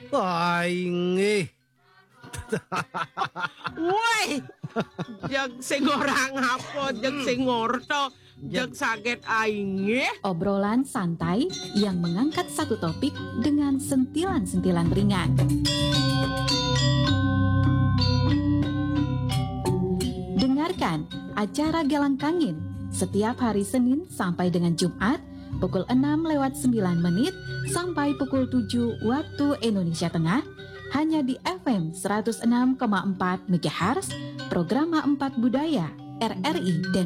Aing Woi, jag sing ora ngapot, jag sing ngorto, jag saget aing. Obrolan santai yang mengangkat satu topik dengan sentilan-sentilan ringan. Dengarkan acara Gelang Kangin setiap hari Senin sampai dengan Jumat pukul 6:09 sampai pukul 7 waktu Indonesia Tengah hanya di FM 106,4 MHz Programa 4 Budaya RRI Denpasar.